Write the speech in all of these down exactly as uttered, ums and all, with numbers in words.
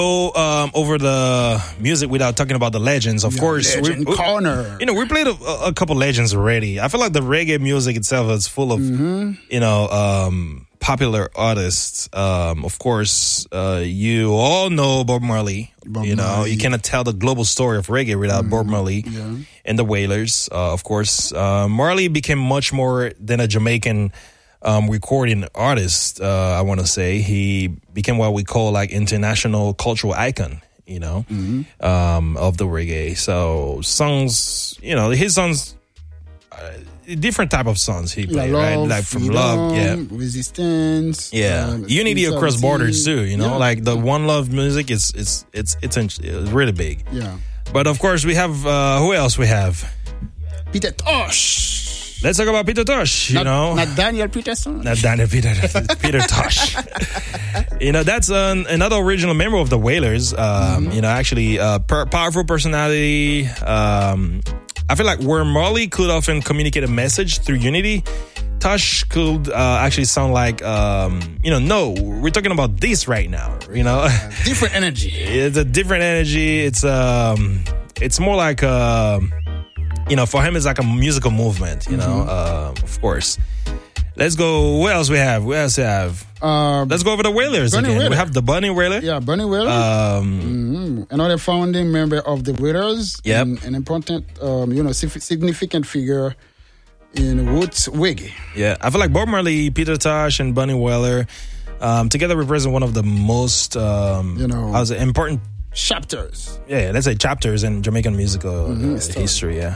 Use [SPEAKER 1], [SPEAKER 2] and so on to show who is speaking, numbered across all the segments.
[SPEAKER 1] go um, over the music without talking about the legends. Of
[SPEAKER 2] yeah,
[SPEAKER 1] course,
[SPEAKER 2] legend
[SPEAKER 1] we,
[SPEAKER 2] corner.
[SPEAKER 1] You know, we played a, a couple legends already. I feel like the reggae music itself is full of, mm-hmm. you know, um, popular artists. Um, of course, uh, you all know Bob Marley. Bob you know, Marley. You cannot tell the global story of reggae without mm-hmm. Bob Marley yeah. and the Wailers. Uh, of course, uh, Marley became much more than a Jamaican um, recording artist. Uh, I want to say he became what we call like international cultural icon. You know, mm-hmm. um, of the reggae. So songs, you know, his songs. Uh, different type of songs he played,
[SPEAKER 2] yeah,
[SPEAKER 1] right? Like from
[SPEAKER 2] freedom,
[SPEAKER 1] love, yeah,
[SPEAKER 2] resistance,
[SPEAKER 1] yeah, um, unity across borders too. You know, yeah. like the one love music is it's it's it's, it's really big.
[SPEAKER 2] Yeah,
[SPEAKER 1] but of course we have uh, who else we have?
[SPEAKER 2] Peter Tosh.
[SPEAKER 1] Let's talk about Peter Tosh. You
[SPEAKER 2] not,
[SPEAKER 1] know,
[SPEAKER 2] not Daniel Peterson.
[SPEAKER 1] Not Daniel Peter Peter Tosh. You know, that's an, another original member of the Wailers. Um, mm-hmm. You know, actually, uh, per- powerful personality. Um, I feel like where Marley could often communicate a message through unity, Tosh could uh, actually sound like, um, you know, no, we're talking about this right now, you know.
[SPEAKER 2] Uh, different energy.
[SPEAKER 1] It's a different energy. It's um, it's more like, uh, you know, for him, it's like a musical movement, you mm-hmm. know, uh, of course. Let's go. What else we have? What else we have? Um, Let's go over the Wailers again. Wailer. We have the Bunny Wailer.
[SPEAKER 2] Yeah, Bunny Wailer. Um, mm-hmm. Another founding member of the Wailers.
[SPEAKER 1] Yep.
[SPEAKER 2] And an important, um, you know, significant figure in roots reggae.
[SPEAKER 1] Yeah, I feel like Bob Marley, Peter Tosh, and Bunny Wailer um, together represent one of the most, um,
[SPEAKER 2] you know,
[SPEAKER 1] I was important
[SPEAKER 2] chapters.
[SPEAKER 1] Yeah, let's say chapters in Jamaican musical mm-hmm, uh, history. Yeah.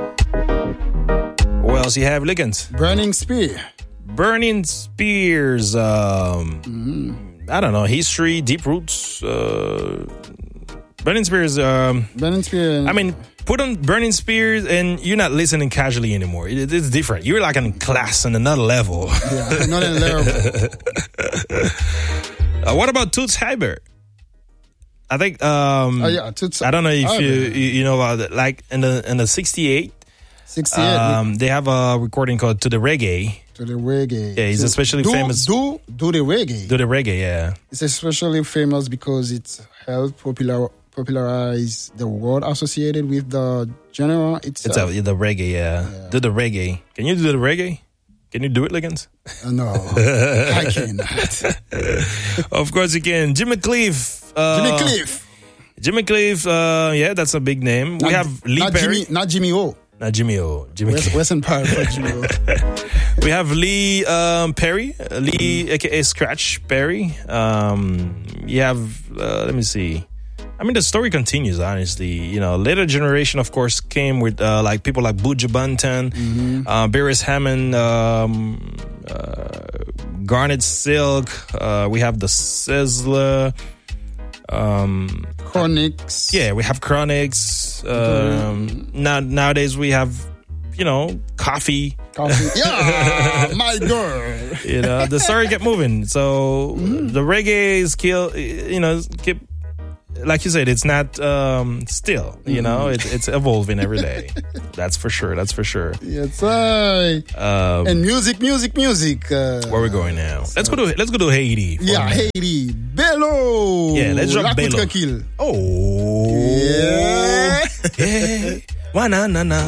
[SPEAKER 1] What else you have, Liggins?
[SPEAKER 2] Burning Spear.
[SPEAKER 1] Burning Spears, um, mm-hmm. I don't know, history, deep roots. Uh, Burning Spears. Um,
[SPEAKER 2] Burning Spear.
[SPEAKER 1] I mean, put on Burning Spears and you're not listening casually anymore. It, it's different. You're like in class on another level.
[SPEAKER 2] Yeah, another level.
[SPEAKER 1] uh, what about Toots Hibbert? I think. Um,
[SPEAKER 2] oh yeah, Toots.
[SPEAKER 1] I don't know if you, you you know about it. Like in the in the sixty-eight.
[SPEAKER 2] sixty-eight.
[SPEAKER 1] Um,
[SPEAKER 2] yeah.
[SPEAKER 1] They have a recording called "To the Reggae."
[SPEAKER 2] To the reggae.
[SPEAKER 1] Yeah, he's so especially
[SPEAKER 2] do,
[SPEAKER 1] famous.
[SPEAKER 2] Do do the reggae.
[SPEAKER 1] Do the reggae, yeah.
[SPEAKER 2] It's especially famous because it helped popular popularize the word associated with the genre itself.
[SPEAKER 1] It's a, the reggae, yeah. yeah. Do the reggae. Can you do the reggae? Can you do it, Liggins?
[SPEAKER 2] Uh, no, I cannot.
[SPEAKER 1] Of course you can. Jimmy Cliff. Uh,
[SPEAKER 2] Jimmy Cliff.
[SPEAKER 1] Jimmy Cliff, uh, yeah, that's a big name.
[SPEAKER 2] Not,
[SPEAKER 1] we have Lee
[SPEAKER 2] not
[SPEAKER 1] Perry.
[SPEAKER 2] Jimmy, not Jimmy O.
[SPEAKER 1] Not Jimmy O. Jimmy
[SPEAKER 2] West, Western Power for Jimmy O.
[SPEAKER 1] We have Lee um, Perry, Lee, mm. aka Scratch Perry. Um, you have, uh, let me see. I mean, the story continues, honestly. You know, later generation, of course, came with uh, like people like Buju Banton, mm-hmm. uh, Beres Hammond, um, uh, Garnet Silk. Uh, we have the Sizzler. Um,
[SPEAKER 2] Chronics.
[SPEAKER 1] Yeah, we have Chronics. Um, mm. now nowadays we have, you know, Coffee.
[SPEAKER 2] Coffee. Yeah, my girl.
[SPEAKER 1] You know, the story kept moving. So mm. the reggae is kill. You know, keep. Like you said, it's not um, still, you mm. know, it, it's evolving every day. That's for sure. That's for sure.
[SPEAKER 2] Yes, I. Um, and music, music, music. Uh,
[SPEAKER 1] where are we going now? So let's go to let's go to Haiti.
[SPEAKER 2] Yeah, Haiti. Bello.
[SPEAKER 1] Yeah, let's drop Bello.
[SPEAKER 2] Kill.
[SPEAKER 1] Oh.
[SPEAKER 2] Yeah.
[SPEAKER 1] Yeah. Wa na na na.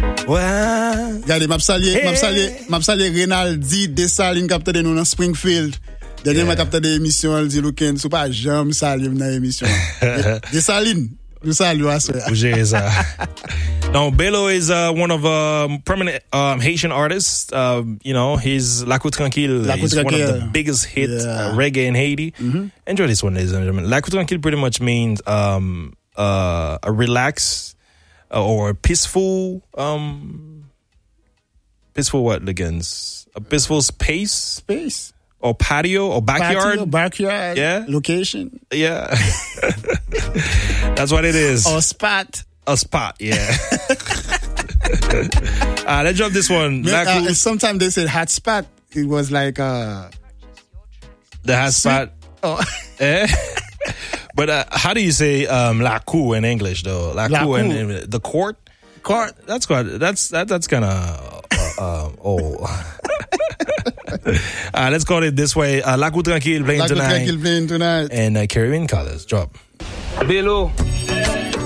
[SPEAKER 1] Wa.
[SPEAKER 2] Regardez, m'a salué, m'a salué, m'a salué Renaldi Dessalines capteur de nous dans Springfield. Dernièrement, yeah. Capteur de l'émission, elle dit, Louken, c'est pas jamais salut dans l'émission. Dessalines, nous saluons à soi.
[SPEAKER 1] No, Bello is uh, one of um, prominent um, Haitian artists. Uh, you know, he's La Coup Tranquille.
[SPEAKER 2] La
[SPEAKER 1] He's
[SPEAKER 2] Coup
[SPEAKER 1] one of the biggest hit
[SPEAKER 2] yeah.
[SPEAKER 1] uh, reggae in Haiti.
[SPEAKER 2] Mm-hmm.
[SPEAKER 1] Enjoy this one, ladies and gentlemen. La Coup Tranquille pretty much means um, uh, a relaxed uh, or a peaceful, um, peaceful what, Liggins? A peaceful space?
[SPEAKER 2] Space.
[SPEAKER 1] Or patio or backyard.
[SPEAKER 2] Patio, backyard.
[SPEAKER 1] Yeah.
[SPEAKER 2] Location.
[SPEAKER 1] Yeah. That's what it is.
[SPEAKER 2] Or spot.
[SPEAKER 1] A spot, yeah. uh, let's drop this one.
[SPEAKER 2] Uh, sometimes they said hot spot. It was like uh
[SPEAKER 1] the hot sweet. Spot.
[SPEAKER 2] Oh.
[SPEAKER 1] Eh? But uh, how do you say um, la cour in English though? La, la cour in, in the court.
[SPEAKER 2] Court.
[SPEAKER 1] That's quite. That's that. That's kind of uh, uh, old. uh, let's call it this way. Uh, La Coup Tranquille playing
[SPEAKER 2] La Coup
[SPEAKER 1] tonight.
[SPEAKER 2] Tranquille playing tonight.
[SPEAKER 1] And uh, Caribbean Colors drop.
[SPEAKER 3] Bello.